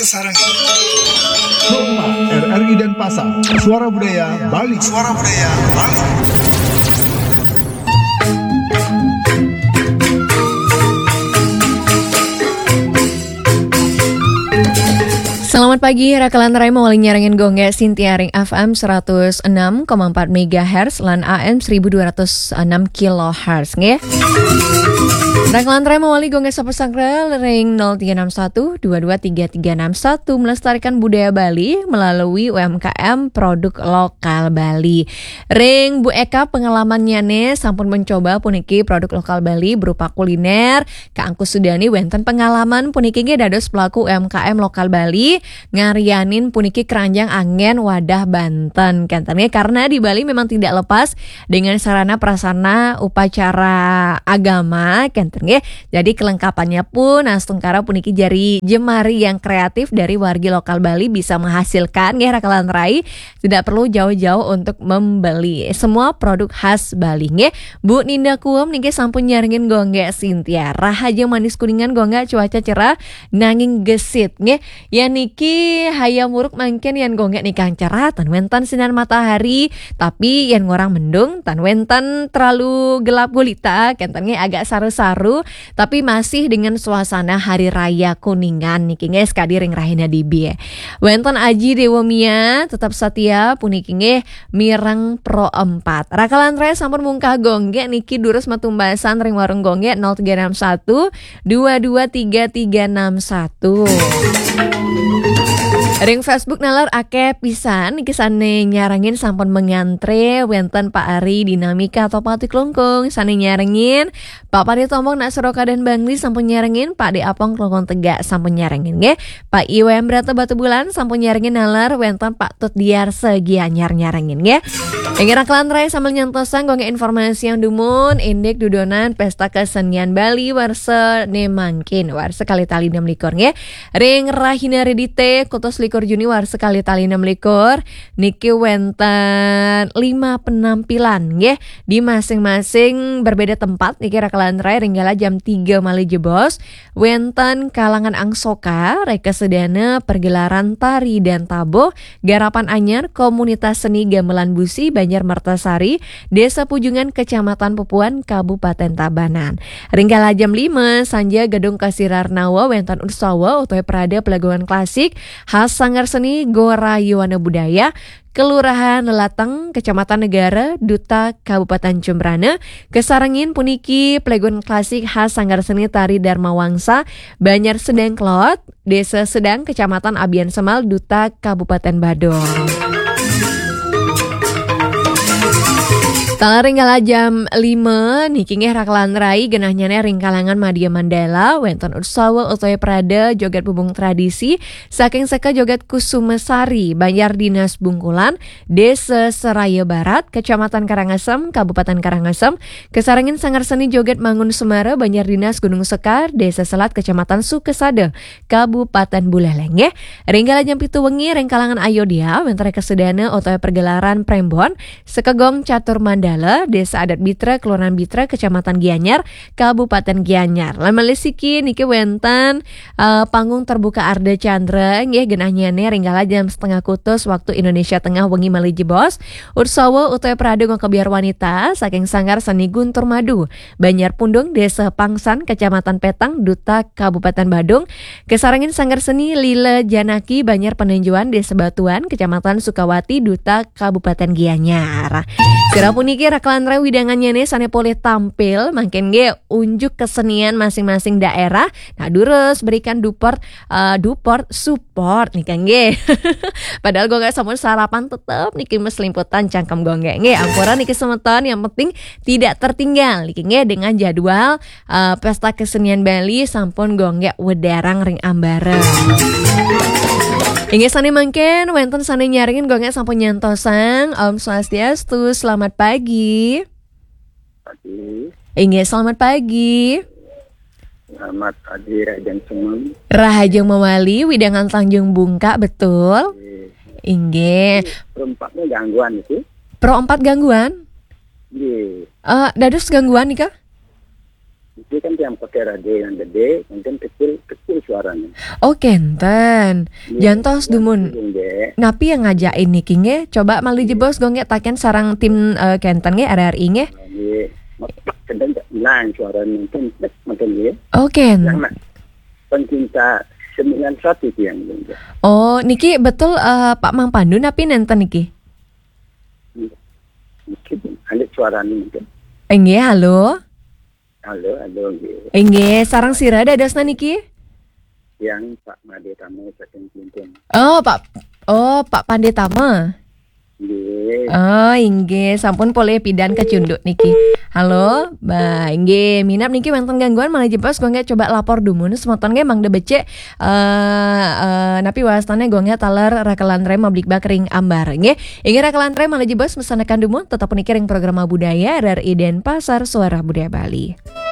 Kesarangan. Hormat RRI Denpasar, Suara Budaya Bali. Suara Budaya Bali. Selamat pagi, Rakalan Rai mawali nyarengin gongge Sintia Ring FM 106,4 MHz lan AM 1206 kHz nge. Rakalan Rai mawali gongge sapesangkrel ring 0361 223361 melestarikan budaya Bali melalui UMKM produk lokal Bali. Ring Bu Eka pengalamannya nih sampun mencoba puniki produk lokal Bali berupa kuliner. Kaangku Sudani wenten pengalaman puniki ge dados pelaku UMKM lokal Bali ngarianin puniki keranjang angen wadah Banten kentangnya karena di Bali memang tidak lepas dengan sarana prasarana upacara agama kentangnya. Jadi kelengkapannya pun astungkara puniki jari jemari yang kreatif dari wargi lokal Bali bisa menghasilkan ya Rakalan Rai tidak perlu jauh-jauh untuk membeli semua produk khas Bali nge. Bu Ninda Kuom niki sampun nyaringin gongge Sintia rahaja manis kuningan gongga cuaca cerah nanging gesit nge ya niki hayam muruk mangken yang gongge nikang cerah tan wentan sinar matahari tapi yang ngorang mendung tan wentan terlalu gelap gulita kentannya agak saru-saru tapi masih dengan suasana hari raya kuningan niki nge skadi ring rahina dibi wentan Aji Dewa Mia tetap setia puniki nge mirang pro 4 Rakalan Rai sampun mungkah gongge niki durus matumbasan ring warung gongge 0361 223361 Ring Facebook nalar ake pisan niki sane nyarangin sampun mengantre wenten Pak Ari Dinamika atau Pati Klungkung sane nyarangin Pak Padi Tombong nak Seroka dan Bangli sampun nyarangin Pak De Apong Klungkung Tegak sampun nyarangin nge Pak Iwem Brata Batu Bulan sampun nyarangin nalar wenten Pak Tut Diar Segia nyarangin nge Ingin Rakalan Rai sambil nyantosan gongge informasi yang dumun indek dudonan pesta kesenian Bali warse nemangkin warse kali tali 6 likur nge ring rahina redite kutos likur Juni warse kali tali 6 likur niki wenten 5 penampilan nge di masing-masing berbeda tempat niki Rakalan Rai ringgala jam 3 mali jebos wenten kalangan angsoka reka sedana pergelaran tari dan tabuh garapan anyar komunitas seni gamelan busi Banjar Mertasari, Desa Pujungan, Kecamatan Pupuan, Kabupaten Tabanan. Ringgala jam 5, Sanja Gedung Kasirarnawa, Wentan Ursawa, Utoy Prada Pelaguan Klasik, khas Sanggar Seni, Gora Yuwana Budaya, Kelurahan Lelateng, Kecamatan Negara, Duta, Kabupaten Jembrana, Kesarangin puniki Pelaguan Klasik khas Sanggar Seni Tari Dharma Wangsa, Banjar Sedang Klot, Desa Sedang, Kecamatan Abian Semal, Duta, Kabupaten Badung. Tanggal ringgala jam 5 niki nge Rakalan Rai genahnya ring kalangan Madya Mandala wenten Ursawa Utoy Prada joget bubung tradisi saking seka joget Kusumesari Banjar Dinas Bungkulan Desa Seraya Barat Kecamatan Karangasem Kabupaten Karangasem Kesarangin Sanggar Seni joget Mangun Semara Banjar Dinas Gunung Sekar Desa Selat Kecamatan Sukesada Kabupaten Buleleng nge ringgala jam 7 wengi ring kalangan Ayodhya wenten kesedana Utoy pergelaran Prembon Sekegong Catur Mandala Desa Adat Bitra, Kelurahan Bitra, Kecamatan Gianyar, Kabupaten Gianyar. Lamelisiki niki wenten panggung terbuka Arda Chandra nggih genahnya ringgala jam setengah kutus waktu Indonesia Tengah wengi mali jebos. Ursawa Utoy Prada Ngkebiar Wanita saking Sanggar Seni Guntur Madu, Banjar Pundung, Desa Pangsan, Kecamatan Petang, Duta, Kabupaten Badung. Kesarangin Sanggar Seni Lila Janaki, Banjar Penenjuan, Desa Batuan, Kecamatan Sukawati, Duta, Kabupaten Gianyar. Sirapuniki Rakalan Rai widangannya nih sane boleh tampil makin ge unjuk kesenian masing-masing daerah. Nah durus berikan duport support nih kan ge. Padahal gue gak sama sarapan tetep niki meslimputan cangkem gongge nge ampura niki semeton yang penting tidak tertinggal niki nge dengan jadwal pesta kesenian Bali sampun gongge wedarang ring ambara. Inggih sane mangken wenten sane nyaringin gongge sampun nyantosang Om Swastiastu selamat pagi. Pagi. Inggih selamat pagi. Selamat pagi Rajang Sumeng. Rahajeng Mawali widangan Tanjung Bungka betul. Inggih. Perempatnya gangguan itu. Pro 4 gangguan? Iya. Dados gangguan nih Kak? Itu kan yang pakai radio yang gede, mungkin kecil suara. suaranya. Oh kenten. Jantos dumun. Nggih. Napi yang ngajakin niki nge? Coba mali jebos gonge taken sarang tim kenten nge RRI nge? Nggih. Kadang tak hilang suaranya mungkin nggih. Oh ken. Yang pencinta 91 itu yang nggih. Oh niki betul Pak Mang Pandu napi nenten niki? Mungkin ada suaranya mungkin. Nggih, halo. Halo nggih. Nggih, sarang sira dadosna niki? Yang Pak Made Tamu saking Clinton. Pak Pandetama. Nggih. Oh, inggih, sampun pole pidan kecunduk niki. Halo, Mbak, inggih, minap niki wonten gangguan malah jebos gonge coba lapor dumun semoton ge Mang de becek napi wastane gonge taler rekelan rem mablik bakring ambar nggih. Inggih rekelan rem malah jebos mesanekan dumun tetap niki ring program budaya RRI Denpasar Suara Budaya Bali.